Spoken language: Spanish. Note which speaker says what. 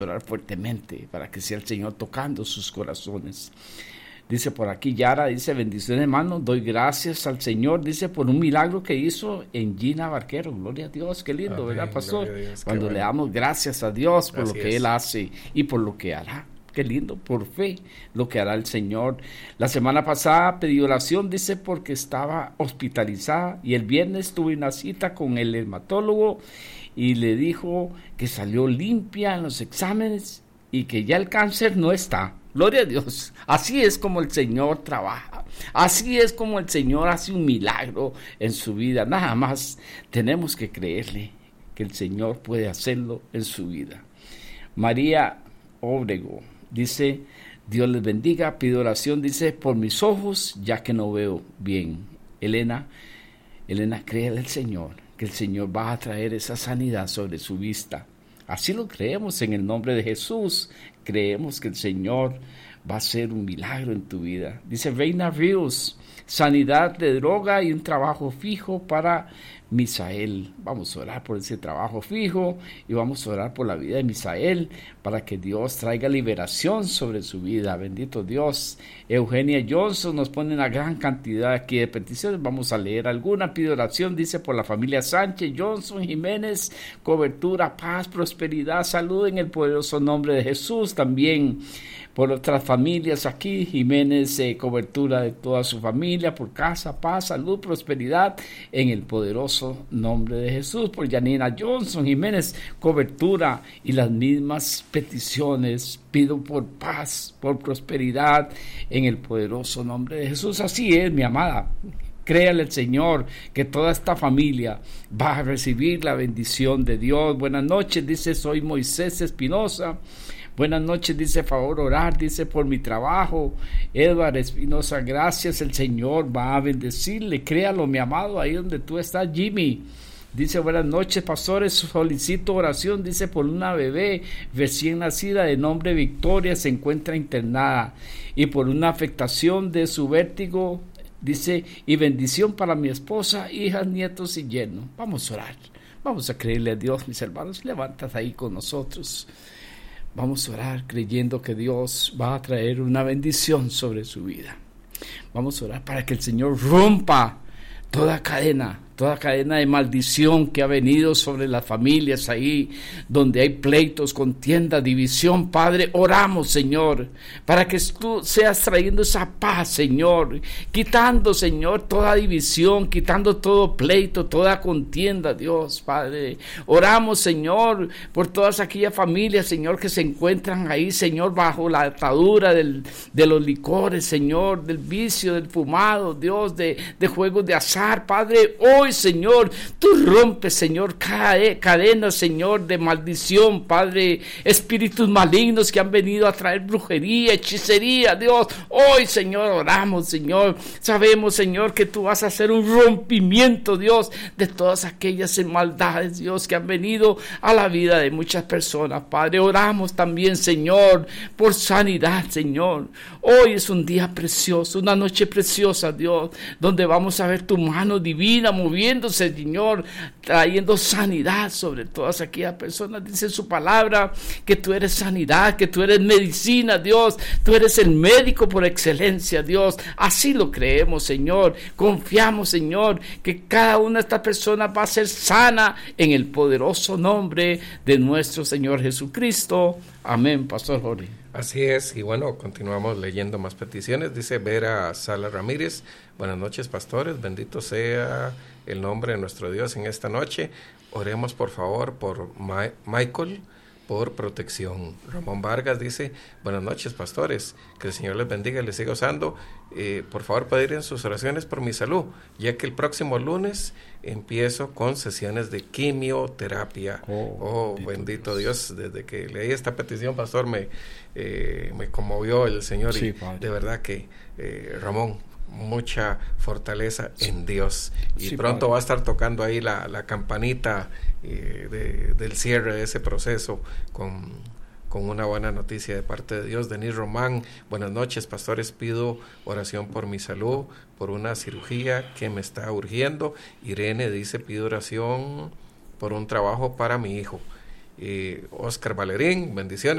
Speaker 1: orar fuertemente para que sea el Señor tocando sus corazones. Dice por aquí Yara, dice, bendiciones hermano, doy gracias al Señor, dice, por un milagro que hizo en Gina Barquero. Gloria a Dios, qué lindo, amén, ¿verdad, pastor? Dios, cuando le damos gracias a Dios por lo que Él hace y por lo que hará. Qué lindo, por fe, lo que hará el Señor. La semana pasada pedí oración, dice, porque estaba hospitalizada y el viernes tuve una cita con el hematólogo y le dijo que salió limpia en los exámenes y que ya el cáncer no está. Gloria a Dios. Así es como el Señor trabaja. Así es como el Señor hace un milagro en su vida. Nada más tenemos que creerle que el Señor puede hacerlo en su vida. María Obrego dice, Dios les bendiga, pido oración, dice, por mis ojos, ya que no veo bien. Elena, créele al Señor, que el Señor va a traer esa sanidad sobre su vista. Así lo creemos en el nombre de Jesús. Creemos que el Señor va a hacer un milagro en tu vida. Dice Reina Ríos, sanidad de droga y un trabajo fijo para Misael. Vamos a orar por ese trabajo fijo y vamos a orar por la vida de Misael para que Dios traiga liberación sobre su vida. Bendito Dios. Eugenia Johnson nos pone una gran cantidad aquí de peticiones. Vamos a leer alguna. Pide oración, dice, por la familia Sánchez, Johnson, Jiménez, cobertura, paz, prosperidad, salud en el poderoso nombre de Jesús. También por otras familias aquí, Jiménez, cobertura de toda su familia, por casa, paz, salud, prosperidad, en el poderoso nombre de Jesús. Por Janina Johnson, Jiménez, cobertura y las mismas peticiones. Pido por paz, por prosperidad, en el poderoso nombre de Jesús. Así es, mi amada. Créale al Señor que toda esta familia va a recibir la bendición de Dios. Buenas noches, dice, soy Moisés Espinosa. Buenas noches, dice, favor orar, dice, por mi trabajo. Edward Espinosa, gracias, el Señor va a bendecirle. Créalo, mi amado, ahí donde tú estás. Jimmy dice, buenas noches, pastores, solicito oración, dice, por una bebé recién nacida de nombre Victoria, se encuentra internada, y por una afectación de su vértigo, dice, y bendición para mi esposa, hijas, nietos y yerno. Vamos a orar, vamos a creerle a Dios, mis hermanos. Levántate ahí con nosotros. Vamos a orar creyendo que Dios va a traer una bendición sobre su vida. Vamos a orar para que el Señor rompa toda cadena de maldición que ha venido sobre las familias ahí donde hay pleitos, contiendas, división. Padre, oramos, Señor, para que tú seas trayendo esa paz, Señor, quitando, Señor, toda división, quitando todo pleito, toda contienda, Dios, Padre. Oramos, Señor, por todas aquellas familias, Señor, que se encuentran ahí, Señor, bajo la atadura de los licores, Señor, del vicio, del fumado, Dios, de juegos de azar, Padre. Hoy, Señor, tú rompes, Señor, cadenas, Señor, de maldición, Padre, espíritus malignos que han venido a traer brujería, hechicería, Dios. Hoy, Señor, oramos, Señor. Sabemos, Señor, que tú vas a hacer un rompimiento, Dios, de todas aquellas maldades, Dios, que han venido a la vida de muchas personas, Padre. Oramos también, Señor, por sanidad, Señor. Hoy es un día precioso, una noche preciosa, Dios, donde vamos a ver tu mano divina moviéndose, Señor, trayendo sanidad sobre todas aquellas personas. Dice su palabra que tú eres sanidad, que tú eres medicina, Dios. Tú eres el médico por excelencia, Dios. Así lo creemos, Señor. Confiamos, Señor, que cada una de estas personas va a ser sana en el poderoso nombre de nuestro Señor Jesucristo. Amén, Pastor Jorge.
Speaker 2: Así es, y bueno, continuamos leyendo más peticiones. Dice Vera Sala Ramírez, buenas noches, pastores, bendito sea el nombre de nuestro Dios en esta noche. Oremos por favor por Michael, por protección. Ramón Vargas dice, buenas noches, pastores, que el Señor les bendiga y les siga usando. Por favor, pedir en sus oraciones por mi salud, ya que el próximo lunes empiezo con sesiones de quimioterapia. Bendito Dios. Desde que leí esta petición, pastor, me conmovió el Señor. Sí, y de verdad que, Ramón, mucha fortaleza en Dios. Y sí, pronto padre, va a estar tocando ahí la campanita del cierre de ese proceso con una buena noticia de parte de Dios. Denis Román, buenas noches, pastores, pido oración por mi salud, por una cirugía que me está urgiendo. Irene dice, pido oración por un trabajo para mi hijo. Oscar Valerín, bendiciones.